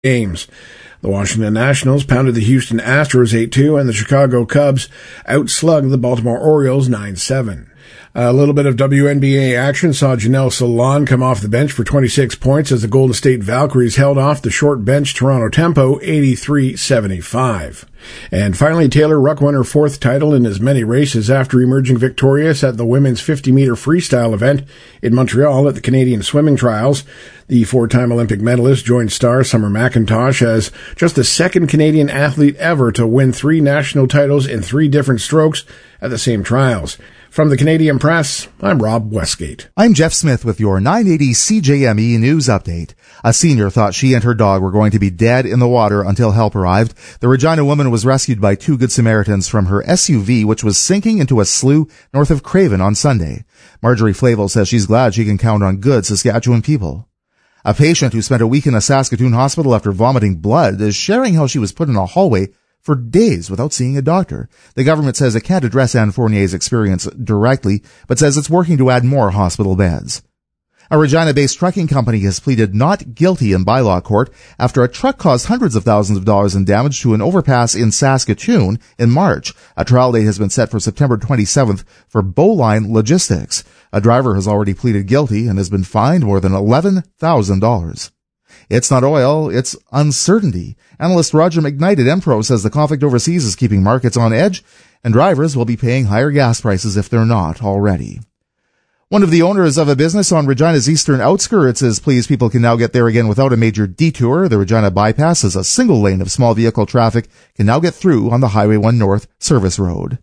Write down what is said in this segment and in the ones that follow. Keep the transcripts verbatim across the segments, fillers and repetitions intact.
games. The Washington Nationals pounded the Houston Astros eight two, and the Chicago Cubs outslugged the Baltimore Orioles nine seven. A little bit of W N B A action saw Janelle Salon come off the bench for twenty-six points as the Golden State Valkyries held off the short bench Toronto Tempo eighty-three seventy-five. And finally, Taylor Ruck won her fourth title in as many races after emerging victorious at the women's fifty-meter freestyle event in Montreal at the Canadian Swimming Trials. The four-time Olympic medalist joined star Summer McIntosh as just the second Canadian athlete ever to win three national titles in three different strokes at the same trials. From the Canadian Press, I'm Rob Westgate. I'm Jeff Smith with your nine eighty C J M E News Update. A senior thought she and her dog were going to be dead in the water until help arrived. The Regina woman was rescued by two Good Samaritans from her S U V, which was sinking into a slough north of Craven on Sunday. Marjorie Flavel says she's glad she can count on good Saskatchewan people. A patient who spent a week in a Saskatoon hospital after vomiting blood is sharing how she was put in a hallway for days without seeing a doctor. The government says it can't address Anne Fournier's experience directly, but says it's working to add more hospital beds. A Regina-based trucking company has pleaded not guilty in bylaw court after a truck caused hundreds of thousands of dollars in damage to an overpass in Saskatoon in March. A trial date has been set for September twenty-seventh for Bowline Logistics. A driver has already pleaded guilty and has been fined more than eleven thousand dollars. It's not oil, it's uncertainty. Analyst Roger McKnight at Empro says the conflict overseas is keeping markets on edge, and drivers will be paying higher gas prices if they're not already. One of the owners of a business on Regina's eastern outskirts is pleased people can now get there again without a major detour. The Regina bypass is a single lane of small vehicle traffic can now get through on the Highway one North service road.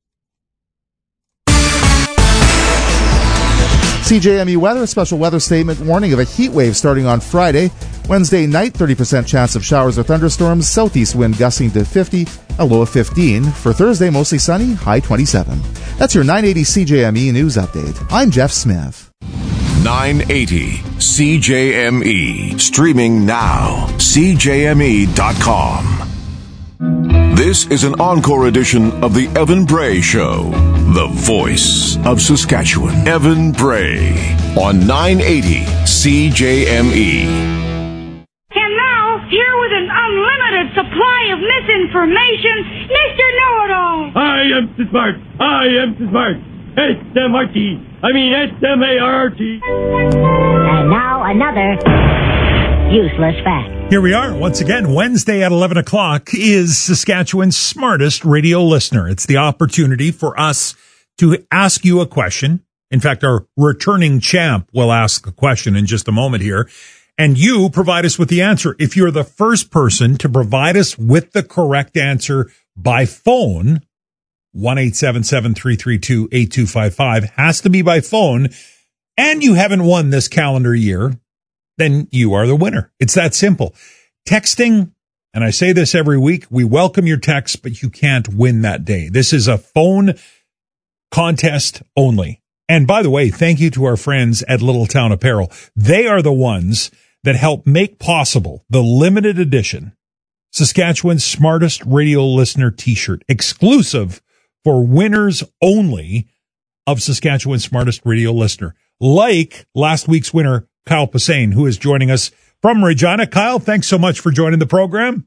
C J M E weather, special weather statement warning of a heat wave starting on Friday. Wednesday night, thirty percent chance of showers or thunderstorms, southeast wind gusting to fifty, a low of fifteen. For Thursday, mostly sunny, high twenty-seven. That's your nine eighty C J M E news update. I'm Jeff Smith. nine eighty C J M E. Streaming now. C J M E dot com. This is an encore edition of the Evan Bray Show, the voice of Saskatchewan. Evan Bray on nine eighty C J M E. And now, here with an unlimited supply of misinformation, Mister Know-It-All. I am so smart. I am so smart. S M R T. I mean S M A R T. And now another useless fact. Here we are once again. Wednesday at eleven o'clock is Saskatchewan's smartest radio listener. It's the opportunity for us to ask you a question. In fact, our returning champ will ask a question in just a moment here, and you provide us with the answer. If you're the first person to provide us with the correct answer by phone, one eight seven seven, three three two, eight two five five has to be by phone, and you haven't won this calendar year, then you are the winner. It's that simple. Texting, and I say this every week, we welcome your texts, but you can't win that day. This is a phone contest only. And by the way, thank you to our friends at Little Town Apparel. They are the ones that help make possible the limited edition Saskatchewan's smartest radio listener t-shirt, exclusive for winners only of Saskatchewan's smartest radio listener, like last week's winner, Kyle Passain, who is joining us from Regina. Kyle, thanks so much for joining the program.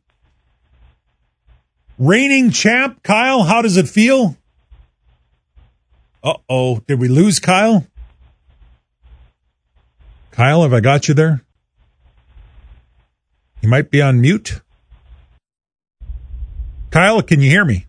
Reigning champ, Kyle, how does it feel? Uh-oh, did we lose Kyle? Kyle, have I got you there? You might be on mute. Kyle, can you hear me?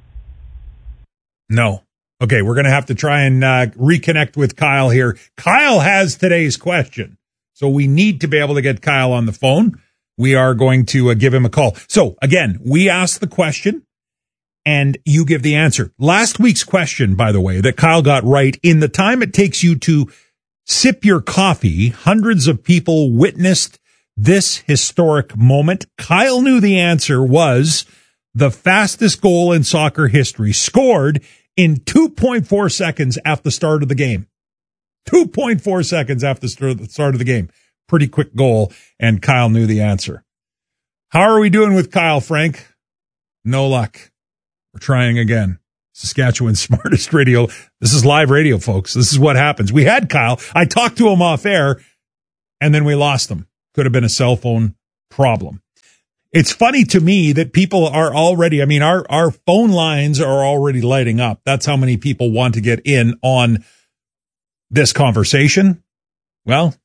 No. Okay, we're going to have to try and uh, reconnect with Kyle here. Kyle has today's question, so we need to be able to get Kyle on the phone. We are going to uh, give him a call. So, again, we ask the question, and you give the answer. Last week's question, by the way, that Kyle got right, in the time it takes you to sip your coffee, hundreds of people witnessed this historic moment. Kyle knew the answer was the fastest goal in soccer history, scored in two point four seconds after the start of the game. two point four seconds after the start of the game. Pretty quick goal, and Kyle knew the answer. How are we doing with Kyle, Frank? No luck. We're trying again. Saskatchewan's smartest radio. This is live radio, folks. This is what happens. We had Kyle. I talked to him off air, and then we lost him. Could have been a cell phone problem. It's funny to me that people are already, I mean, our, our phone lines are already lighting up. That's how many people want to get in on this conversation. Well,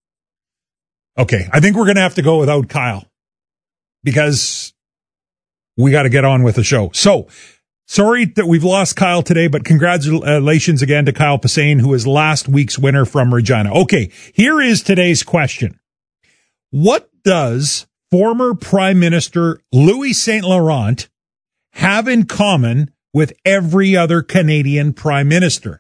okay. I think we're going to have to go without Kyle because we got to get on with the show. So sorry that we've lost Kyle today, but congratulations again to Kyle Passane, who is last week's winner from Regina. Okay. Here is today's question. What does former Prime Minister Louis Saint Laurent have in common with every other Canadian Prime Minister?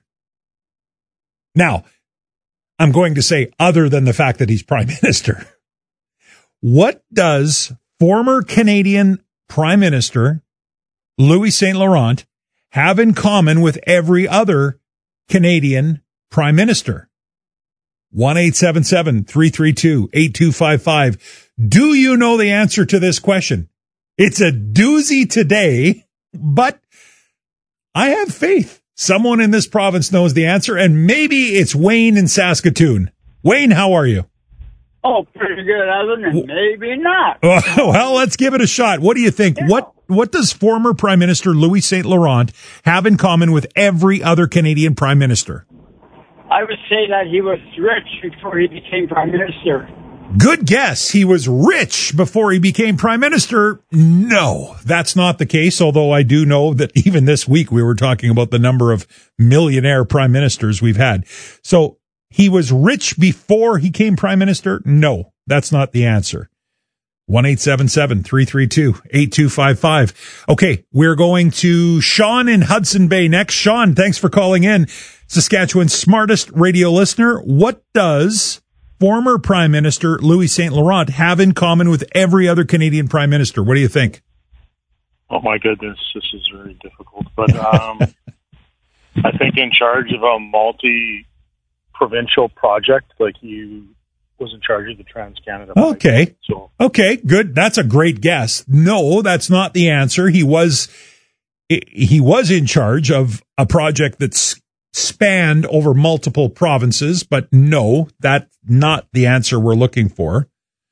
Now, I'm going to say other than the fact that he's Prime Minister. What does former Canadian Prime Minister Louis Saint Laurent have in common with every other Canadian Prime Minister? one eight seven seven, three three two, eight two five five. Do you know the answer to this question? It's a doozy today, but I have faith someone in this province knows the answer, and maybe it's Wayne in Saskatoon. Wayne, how are you? Oh, pretty good, Evan, and maybe not. Well, let's give it a shot. What do you think? Yeah. What What does former Prime Minister Louis Saint Laurent have in common with every other Canadian Prime Minister? I would say that he was rich before he became Prime Minister. Good guess. He was rich before he became Prime Minister. No, that's not the case, although I do know that even this week we were talking about the number of millionaire Prime Ministers we've had. So he was rich before he became Prime Minister? No, that's not the answer. one eight seven seven, three three two, eight two five five. Okay, we're going to Sean in Hudson Bay next. Sean, thanks for calling in. Saskatchewan's smartest radio listener. What does former Prime Minister Louis Saint Laurent have in common with every other Canadian Prime Minister? What do you think? Oh, my goodness, this is very difficult. But um, I think in charge of a multi-provincial project, like he was in charge of the Trans-Canada. Okay. So. Okay, good. That's a great guess. No, that's not the answer. He was he was in charge of a project that's spanned over multiple provinces, but no, that's not the answer we're looking for.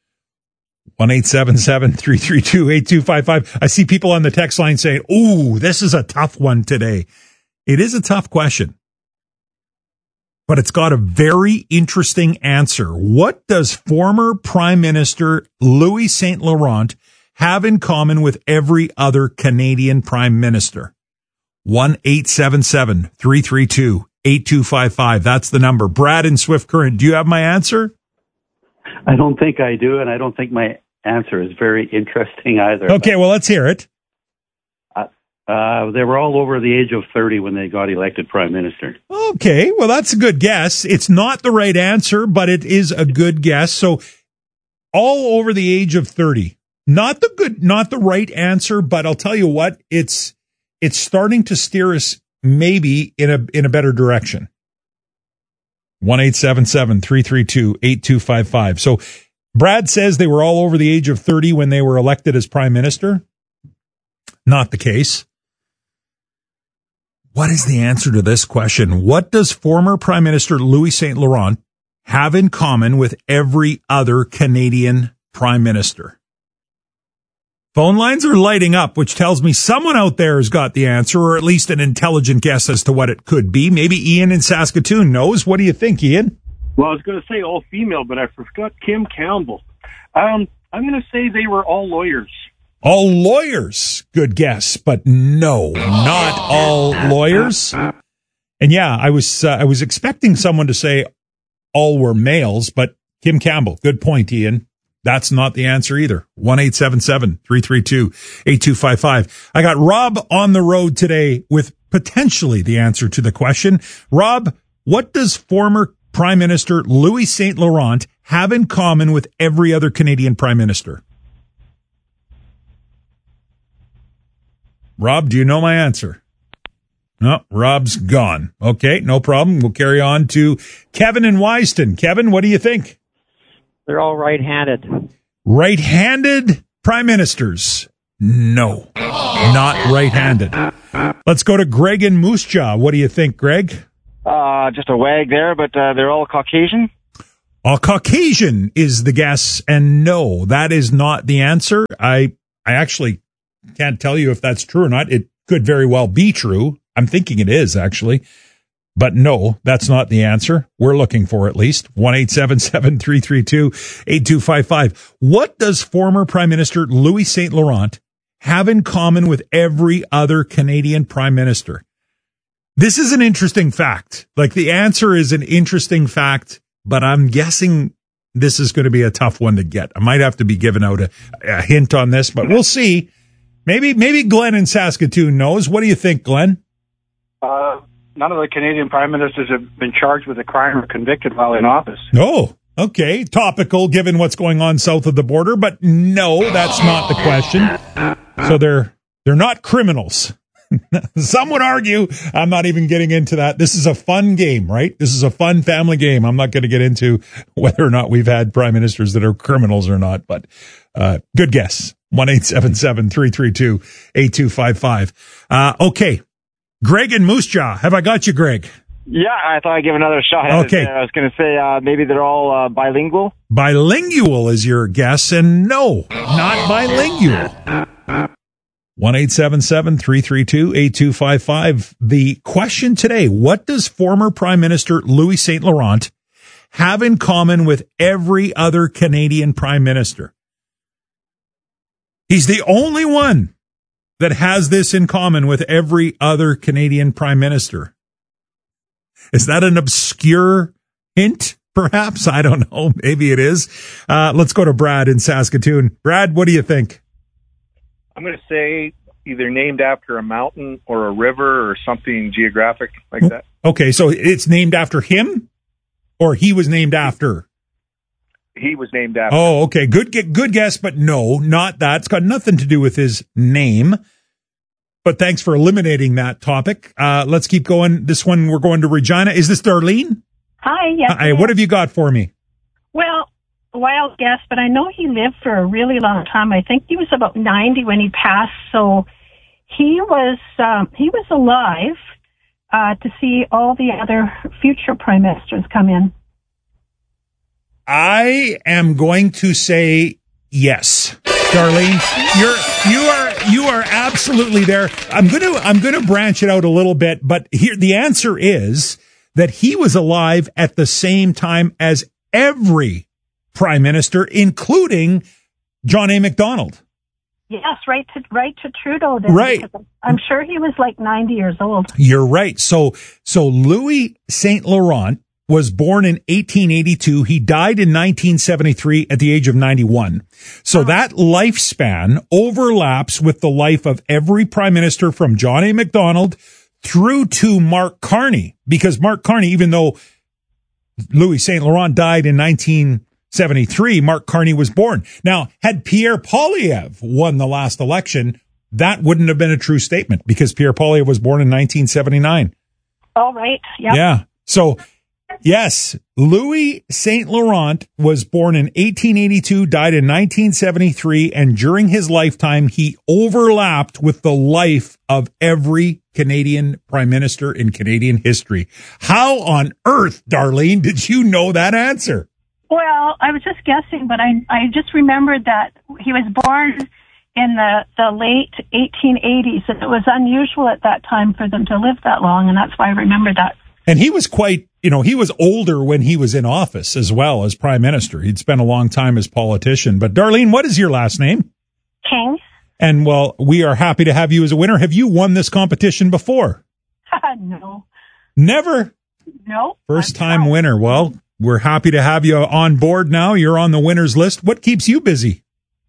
one eight seven seven, three three two, eight two five five. I see people on the text line saying, ooh, this is a tough one today. It is a tough question, but it's got a very interesting answer. What does former Prime Minister Louis Saint Laurent have in common with every other Canadian Prime Minister? one eight seven seven, three three two, eight two five five. That's the number. Brad in Swift Current, do you have my answer? I don't think I do, and I don't think my answer is very interesting either. Okay, well, let's hear it. Uh, uh, they were all over the age of thirty when they got elected Prime Minister. Okay, well, that's a good guess. It's not the right answer, but it is a good guess. So, all over the age of thirty. Not the good, not the right answer, but I'll tell you what, it's it's starting to steer us maybe in a in a better direction. one eight seven seven, three three two, eight two five five. So Brad says they were all over the age of thirty when they were elected as Prime Minister. Not the case. What is the answer to this question? What does former Prime Minister Louis Saint Laurent have in common with every other Canadian Prime Minister? Phone lines are lighting up, which tells me someone out there has got the answer, or at least an intelligent guess as to what it could be. Maybe Ian in Saskatoon knows. What do you think, Ian? Well, I was going to say all female, but I forgot Kim Campbell. Um, I'm going to say they were all lawyers. All lawyers. Good guess, but no, not all lawyers. And yeah, I was uh, I was expecting someone to say all were males, but Kim Campbell. Good point, Ian. That's not the answer either. one eight seven seven, three three two, eight two five five. I got Rob on the road today with potentially the answer to the question. Rob, what does former Prime Minister Louis Saint Laurent have in common with every other Canadian Prime Minister? Rob, do you know my answer? No, Rob's gone. Okay, no problem. We'll carry on to Kevin in Wiston. Kevin, what do you think? They're all right-handed. Right-handed Prime Ministers? No, not right-handed. Let's go to Greg in Moose Jaw. What do you think, Greg? Uh, just a wag there, but uh, they're all Caucasian? All Caucasian is the guess, and no, that is not the answer. I I actually can't tell you if that's true or not. It could very well be true. I'm thinking it is, actually. But no, that's not the answer. We're looking for at least. one eight seven seven, three three two, eight two five five. What does former Prime Minister Louis Saint Laurent have in common with every other Canadian Prime Minister? This is an interesting fact. Like, the answer is an interesting fact, but I'm guessing this is going to be a tough one to get. I might have to be giving out a, a hint on this, but we'll see. Maybe, maybe Glenn in Saskatoon knows. What do you think, Glenn? Uh, none of the Canadian prime ministers have been charged with a crime or convicted while in office. Oh, okay. Topical given what's going on south of the border, but no, that's not the question. So they're, they're not criminals. Some would argue. I'm not even getting into that. This is a fun game, right? This is a fun family game. I'm not going to get into whether or not we've had prime ministers that are criminals or not, but uh, good guess. one eight seven seven, three three two, eight two five five. Uh, okay. Greg and Moose Jaw. Have I got you, Greg? Yeah, I thought I'd give another shot at okay. it. I was going to say uh, maybe they're all uh, bilingual. Bilingual is your guess, and no, not bilingual. one eight seven seven, three three two, eight two five five. The question today, what does former Prime Minister Louis Saint Laurent have in common with every other Canadian Prime Minister? He's the only one that has this in common with every other Canadian Prime Minister. Is that an obscure hint, perhaps? I don't know. Maybe it is. Uh, let's go to Brad in Saskatoon. Brad, what do you think? I'm going to say either named after a mountain or a river or something geographic like that. Okay, so it's named after him, or he was named after? He was named after. Oh, okay. Good, good guess, but no, not that. It's got nothing to do with his name. But thanks for eliminating that topic. Uh, let's keep going. This one, we're going to Regina. Is this Darlene? Hi, yes. Hi, what have you got for me? Well, wild guess, but I know he lived for a really long time. I think he was about ninety when he passed, so he was um, he was alive uh, to see all the other future prime ministers come in. I am going to say yes, Darlene. You're you are you are absolutely there. I'm going to I'm going to branch it out a little bit, but here the answer is that he was alive at the same time as every prime minister, including John A. Macdonald. Yes, right to right to Trudeau. Then, right. I'm sure he was like ninety years old. You're right. So so Louis Saint Laurent was born in eighteen eighty-two. He died in nineteen seventy-three at the age of ninety-one. So that lifespan overlaps with the life of every prime minister from John A. Macdonald through to Mark Carney, because Mark Carney, even though Louis Saint Laurent died in nineteen seventy-three, Mark Carney was born. Now, had Pierre Poilievre won the last election, that wouldn't have been a true statement, because Pierre Poilievre was born in nineteen seventy-nine. All right. Yep. Yeah. So, yes, Louis Saint Laurent was born in eighteen eighty-two, died in nineteen seventy-three, and during his lifetime, he overlapped with the life of every Canadian prime minister in Canadian history. How on earth, Darlene, did you know that answer? Well, I was just guessing, but I I just remembered that he was born in the, the late eighteen eighties, and it was unusual at that time for them to live that long, and that's why I remember that. And he was quite, you know, he was older when he was in office as well as prime minister. He'd spent a long time as politician. But Darlene, what is your last name? King. And, well, we are happy to have you as a winner. Have you won this competition before? No. Never? No. First time winner. Well, we're happy to have you on board now. You're on the winner's list. What keeps you busy?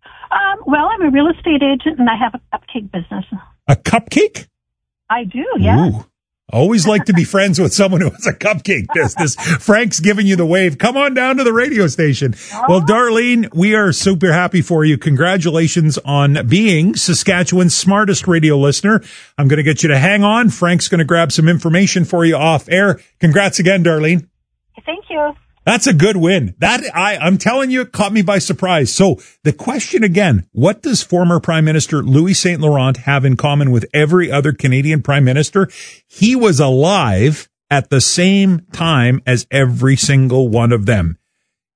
Um, well, I'm a real estate agent, and I have a cupcake business. A cupcake? I do, yeah. Ooh. Always like to be friends with someone who has a cupcake business. Frank's giving you the wave. Come on down to the radio station. Oh. Well, Darlene, we are super happy for you. Congratulations on being Saskatchewan's smartest radio listener. I'm going to get you to hang on. Frank's going to grab some information for you off air. Congrats again, Darlene. Thank you. That's a good win. That I, I'm telling you, it caught me by surprise. So the question again, what does former Prime Minister Louis Saint Laurent have in common with every other Canadian Prime Minister? He was alive at the same time as every single one of them.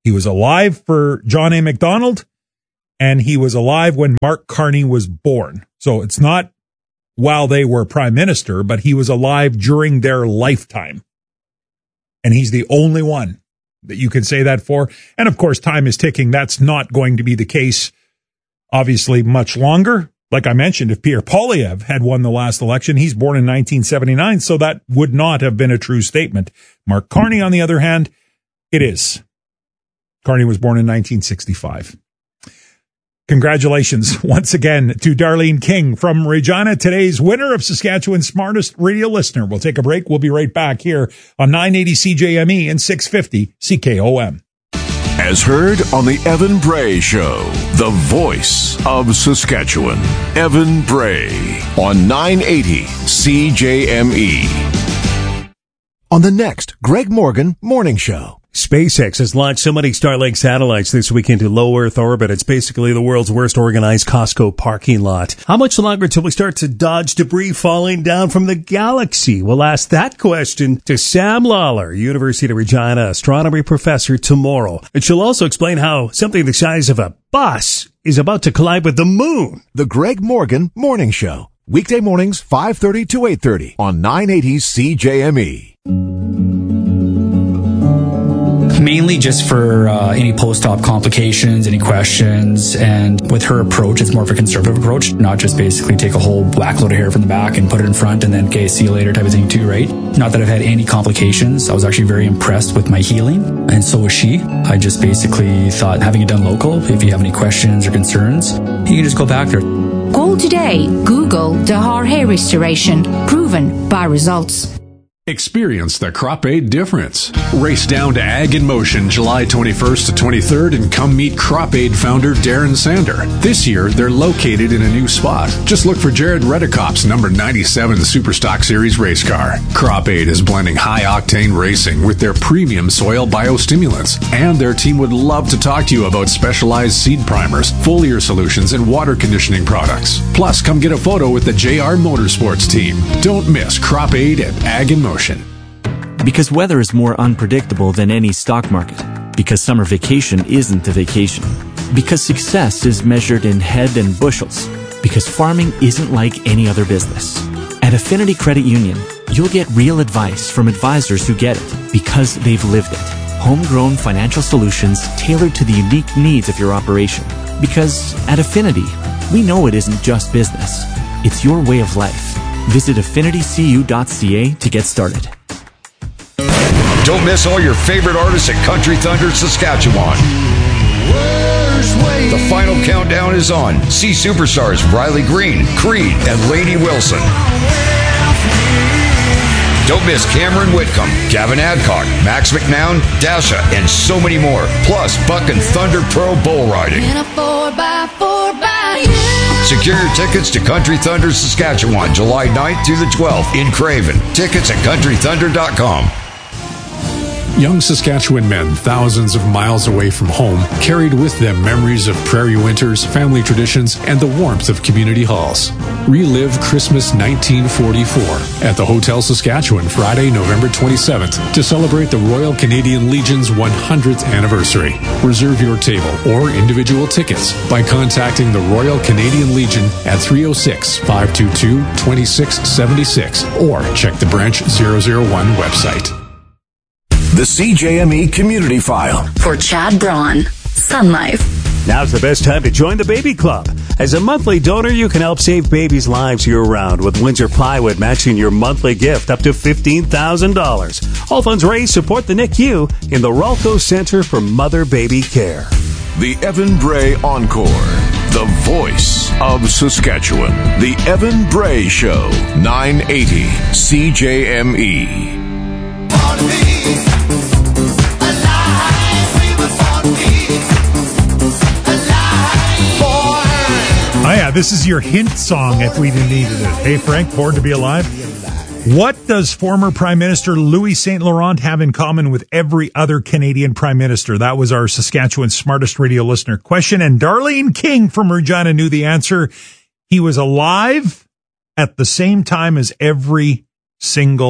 He was alive for John A. Macdonald, and he was alive when Mark Carney was born. So it's not while they were prime minister, but he was alive during their lifetime. And he's the only one that you can say that for. And of course, time is ticking. That's not going to be the case, obviously, much longer. Like I mentioned, if Pierre Poilievre had won the last election, he's born in nineteen seventy-nine, so that would not have been a true statement. Mark Carney, on the other hand, it is. Carney was born in nineteen sixty-five. Congratulations once again to Darlene King from Regina, today's winner of Saskatchewan's Smartest Radio Listener. We'll take a break. We'll be right back here on nine eighty C J M E and six fifty C K O M. As heard on the Evan Bray Show, the voice of Saskatchewan. Evan Bray on nine eighty C J M E. On the next Greg Morgan Morning Show. SpaceX has launched so many Starlink satellites this week into low Earth orbit. It's basically the world's worst organized Costco parking lot. How much longer till we start to dodge debris falling down from the galaxy? We'll ask that question to Sam Lawler, University of Regina astronomy professor, tomorrow. And she'll also explain how something the size of a bus is about to collide with the moon. The Greg Morgan Morning Show. Weekday mornings, five thirty to eight thirty on nine eighty C J M E. Mainly just for uh, any post-op complications, any questions, and with her approach, it's more of a conservative approach, not just basically take a whole whack load of hair from the back and put it in front and then, okay, see you later type of thing too, right? Not that I've had any complications. I was actually very impressed with my healing, and so was she. I just basically thought having it done local, if you have any questions or concerns, you can just go back there. Call today. Google Dahar Hair Restoration. Proven by results. Experience the Crop Aid difference. Race down to Ag in Motion July twenty-first to twenty-third and come meet Crop Aid founder Darren Sander. This year, they're located in a new spot. Just look for Jared Redekop's number ninety-seven Superstock Series race car. Crop Aid is blending high-octane racing with their premium soil biostimulants. And their team would love to talk to you about specialized seed primers, foliar solutions, and water conditioning products. Plus, come get a photo with the J R Motorsports team. Don't miss Crop Aid at Ag in Motion. Because weather is more unpredictable than any stock market. Because summer vacation isn't a vacation. Because success is measured in head and bushels. Because farming isn't like any other business. At Affinity Credit Union, you'll get real advice from advisors who get it because they've lived it. Homegrown financial solutions tailored to the unique needs of your operation. Because at Affinity, we know it isn't just business. It's your way of life. Visit affinity c u dot c a to get started. Don't miss all your favorite artists at Country Thunder Saskatchewan. The final countdown is on. See superstars Riley Green, Creed, and Lainey Wilson. Don't miss Cameron Whitcomb, Gavin Adcock, Max McNown, Dasha, and so many more. Plus, Buck and Thunder Pro Bull Riding. In a four by four by you. Secure your tickets to Country Thunder Saskatchewan, July ninth through the twelfth in Craven. Tickets at country thunder dot com. Young Saskatchewan men thousands of miles away from home carried with them memories of prairie winters, family traditions, and the warmth of community halls. Relive Christmas nineteen forty-four at the Hotel Saskatchewan Friday, November twenty-seventh to celebrate the Royal Canadian Legion's one hundredth anniversary. Reserve your table or individual tickets by contacting the Royal Canadian Legion at three oh six, five two two, two six seven six or check the Branch zero zero one website. The C J M E Community File. For Chad Braun, Sun Life. Now's the best time to join the Baby Club. As a monthly donor, you can help save babies' lives year-round with Windsor Plywood matching your monthly gift up to fifteen thousand dollars. All funds raised support the N I C U in the Ralco Center for Mother-Baby Care. The Evan Bray Encore. The voice of Saskatchewan. The Evan Bray Show. nine eighty C J M E. Oh yeah, this is your hint song if we needed it. Hey Frank, Born to Be Alive. What does former Prime Minister Louis Saint Laurent have in common with every other Canadian Prime Minister? That was our Saskatchewan Smartest Radio Listener question, and Darlene King from Regina knew the answer. He was alive at the same time as every single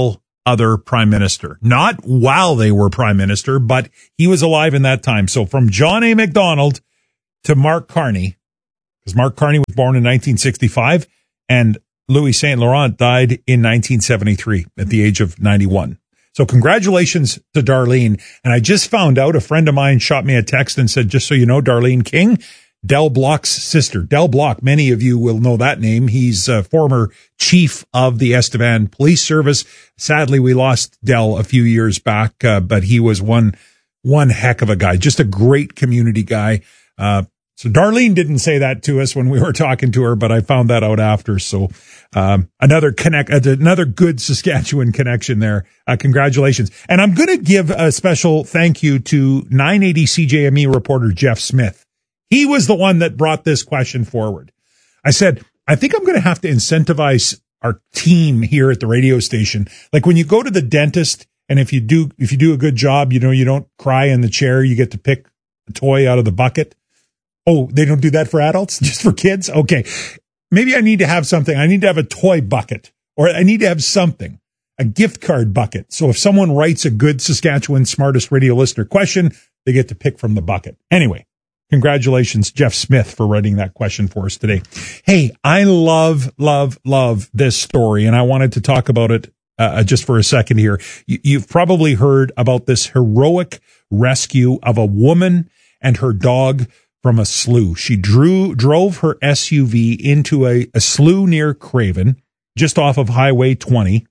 other prime minister. Not while they were prime minister, but he was alive in that time. So from John A. Macdonald to Mark Carney, because Mark Carney was born in nineteen sixty-five and Louis Saint Laurent died in nineteen seventy-three at the age of ninety-one. So congratulations to Darlene. And I just found out, a friend of mine shot me a text and said, just so you know, Darlene King, Del Block's sister. Del Block, many of you will know that name. He's a former chief of the Estevan Police Service. Sadly, we lost Del a few years back, uh, but he was one, one heck of a guy, just a great community guy. Uh, so Darlene didn't say that to us when we were talking to her, but I found that out after. So, um, another connect, uh, another good Saskatchewan connection there. Uh, congratulations. And I'm going to give a special thank you to nine eighty C J M E reporter Jeff Smith. He was the one that brought this question forward. I said, I think I'm going to have to incentivize our team here at the radio station. Like when you go to the dentist and if you do, if you do a good job, you know, you don't cry in the chair, you get to pick a toy out of the bucket. Oh, they don't do that for adults, just for kids? Okay. Maybe I need to have something. I need to have a toy bucket, or I need to have something, a gift card bucket. So if someone writes a good Saskatchewan Smartest Radio Listener question, they get to pick from the bucket. Anyway, congratulations, Jeff Smith, for writing that question for us today. Hey, I love, love, love this story, and I wanted to talk about it uh, just for a second here. You, you've probably heard about this heroic rescue of a woman and her dog from a slough. She drew, drove her S U V into a, a slough near Craven, just off of Highway twenty,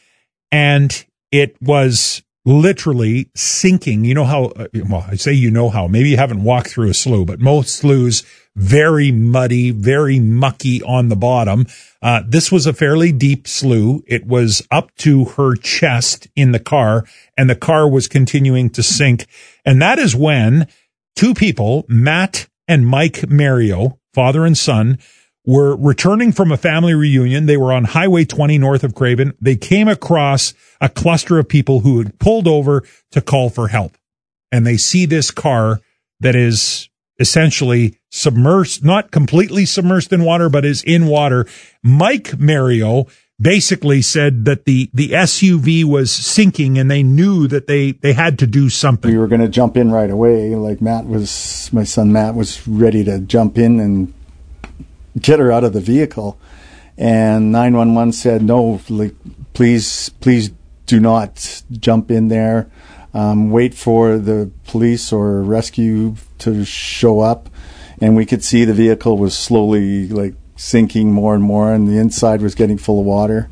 and it was literally sinking. You know how, uh, well, I say you know how, maybe you haven't walked through a slough, but most sloughs, very muddy, very mucky on the bottom. Uh, this was a fairly deep slough. It was up to her chest in the car, and the car was continuing to sink. And that is when two people, Matt and Mike Mario, father and son, were returning from a family reunion. They were on Highway twenty north of Craven. They came across a cluster of people who had pulled over to call for help. And they see this car that is essentially submersed, not completely submersed in water, but is in water. Mike Mario basically said that the, the S U V was sinking and they knew that they, they had to do something. We were going to jump in right away. Like Matt was, my son Matt was ready to jump in and get her out of the vehicle. And nine one one said, no, like, please, please do not jump in there. Um, wait for the police or rescue to show up. And we could see the vehicle was slowly, like, sinking more and more, and the inside was getting full of water.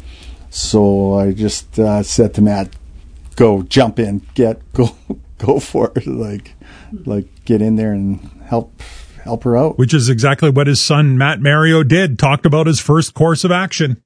So I just uh, said to Matt, go, jump in, get, go, go for it. Like, like get in there and help, help her out. Which is exactly what his son, Matt Mario, did. Talked about his first course of action.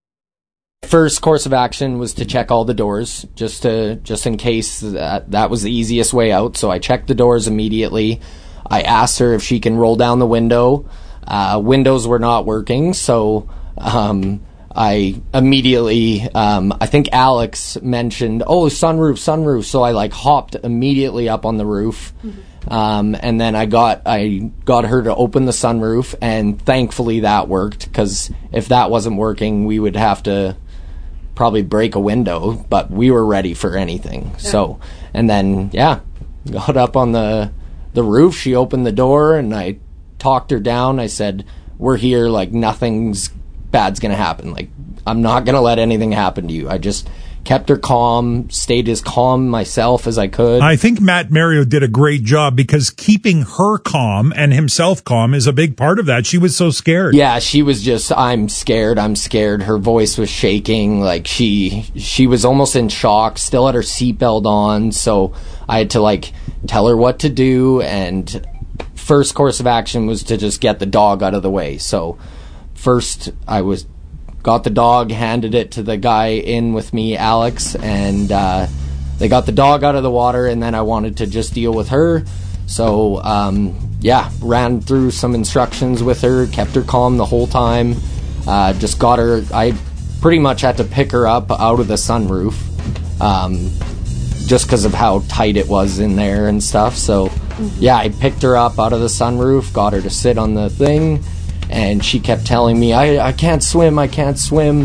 First course of action was to check all the doors, just to, just in case that, that was the easiest way out. So I checked the doors immediately. I asked her if she can roll down the window. Uh, windows were not working, so um, I immediately, um, I think Alex mentioned, oh, sunroof, sunroof. So I like hopped immediately up on the roof, mm-hmm. um, and then I got I got her to open the sunroof, and thankfully that worked, because if that wasn't working, we would have to probably break a window. But we were ready for anything. Yeah. So, and then yeah, got up on the the roof. She opened the door, and I talked her down. I said, we're here, like, nothing's bad's gonna happen. Like, I'm not gonna let anything happen to you. I just kept her calm, stayed as calm myself as I could. I think Matt Mario did a great job, because keeping her calm and himself calm is a big part of that. She was so scared. Yeah, she was just, I'm scared, I'm scared. Her voice was shaking. Like, she she was almost in shock, still had her seatbelt on, so I had to, like, tell her what to do. And first course of action was to just get the dog out of the way. So first I was got the dog, handed it to the guy in with me, Alex, and uh, they got the dog out of the water, and then I wanted to just deal with her. So um, yeah, ran through some instructions with her, kept her calm the whole time, uh, just got her, I pretty much had to pick her up out of the sunroof, um, just because of how tight it was in there and stuff. So yeah, I picked her up out of the sunroof, got her to sit on the thing, and she kept telling me, I, I can't swim, I can't swim.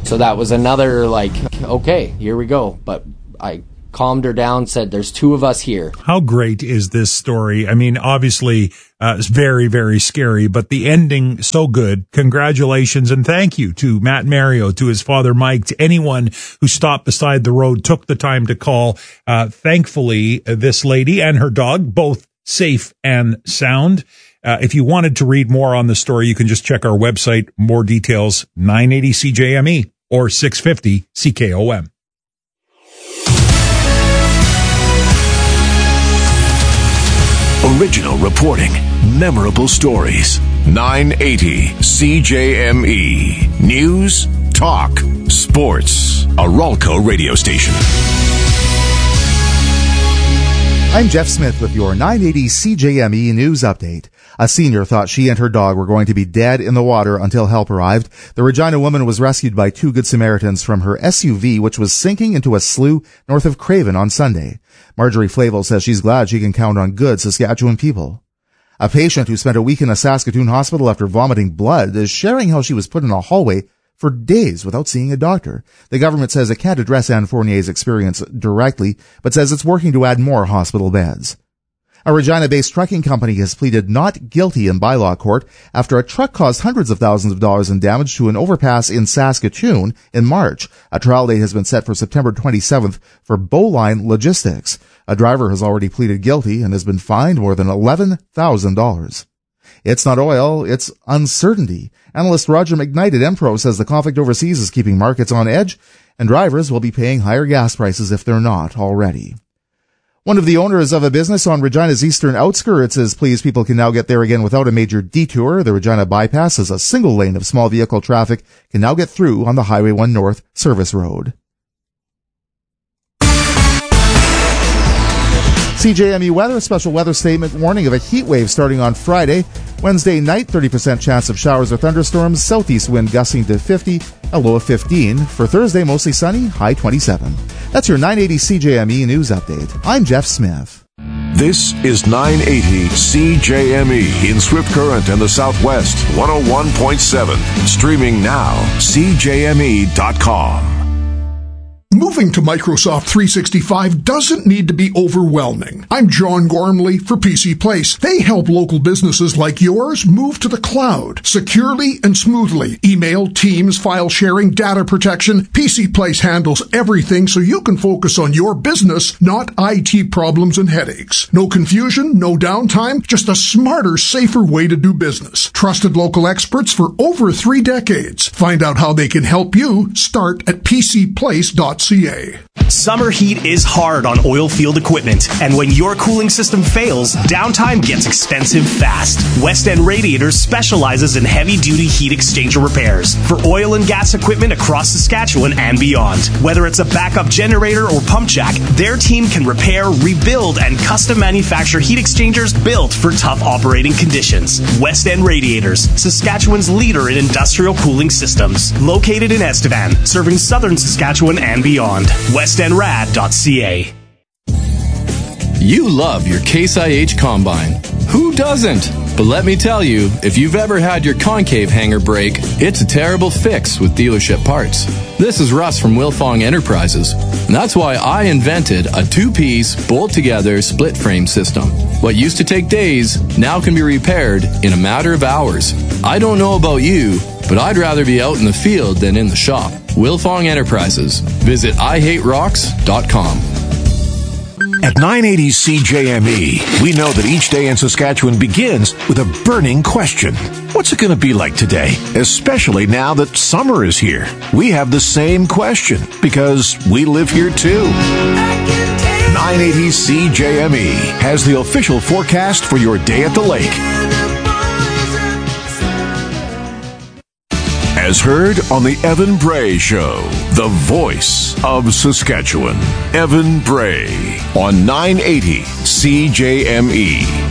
So that was another, like, okay, here we go. But I calmed her down, said, there's two of us here. How great is this story? I mean, obviously, uh, it's very, very scary, but the ending, so good. Congratulations and thank you to Matt Mario, to his father Mike, to anyone who stopped beside the road, took the time to call. Uh, thankfully, this lady and her dog, both safe and sound. Uh, if you wanted to read more on the story, you can just check our website, more details, nine eighty C J M E or six fifty C K O M. Original reporting, memorable stories. nine eighty C J M E. News, talk, sports. A Ralco radio station. I'm Jeff Smith with your nine eighty C J M E news update. A senior thought she and her dog were going to be dead in the water until help arrived. The Regina woman was rescued by two Good Samaritans from her S U V, which was sinking into a slough north of Craven on Sunday. Marjorie Flavel says she's glad she can count on good Saskatchewan people. A patient who spent a week in a Saskatoon hospital after vomiting blood is sharing how she was put in a hallway for days without seeing a doctor. The government says it can't address Anne Fournier's experience directly, but says it's working to add more hospital beds. A Regina-based trucking company has pleaded not guilty in bylaw court after a truck caused hundreds of thousands of dollars in damage to an overpass in Saskatoon in March. A trial date has been set for September twenty-seventh for Bowline Logistics. A driver has already pleaded guilty and has been fined more than eleven thousand dollars. It's not oil, it's uncertainty. Analyst Roger McKnight at Empro says the conflict overseas is keeping markets on edge, and drivers will be paying higher gas prices if they're not already. One of the owners of a business on Regina's eastern outskirts is pleased people can now get there again without a major detour. The Regina bypass is a single lane of small vehicle traffic can now get through on the Highway one North service road. C J M E weather, a special weather statement warning of a heat wave starting on Friday. Wednesday night, thirty percent chance of showers or thunderstorms, southeast wind gusting to fifty, a low of fifteen. For Thursday, mostly sunny, high twenty-seven. That's your nine eighty C J M E news update. I'm Jeff Smith. This is nine eighty C J M E in Swift Current and the Southwest, one oh one point seven. Streaming now, C J M E dot com. Moving to Microsoft three sixty-five doesn't need to be overwhelming. I'm John Gormley for P C Place. They help local businesses like yours move to the cloud securely and smoothly. Email, Teams, file sharing, data protection. P C Place handles everything so you can focus on your business, not I T problems and headaches. No confusion, no downtime, just a smarter, safer way to do business. Trusted local experts for over three decades. Find out how they can help you. Start at p c place dot c a. Summer heat is hard on oil field equipment, and when your cooling system fails, downtime gets expensive fast. West End Radiators specializes in heavy-duty heat exchanger repairs for oil and gas equipment across Saskatchewan and beyond. Whether it's a backup generator or pump jack, their team can repair, rebuild, and custom manufacture heat exchangers built for tough operating conditions. West End Radiators, Saskatchewan's leader in industrial cooling systems. Located in Estevan, serving southern Saskatchewan and beyond. west end rad dot c a. You love your Case I H Combine. Who doesn't? But let me tell you, if you've ever had your concave hanger break, it's a terrible fix with dealership parts. This is Russ from Wilfong Enterprises. And that's why I invented a two-piece, bolt-together, split-frame system. What used to take days now can be repaired in a matter of hours. I don't know about you, but I'd rather be out in the field than in the shop. Wilfong Enterprises. Visit i hate rocks dot com. At nine eighty C J M E, we know that each day in Saskatchewan begins with a burning question. What's it going to be like today? Especially now that summer is here. We have the same question because we live here too. nine eighty C J M E has the official forecast for your day at the lake. As heard on the Evan Bray Show, the voice of Saskatchewan. Evan Bray on nine eighty C J M E.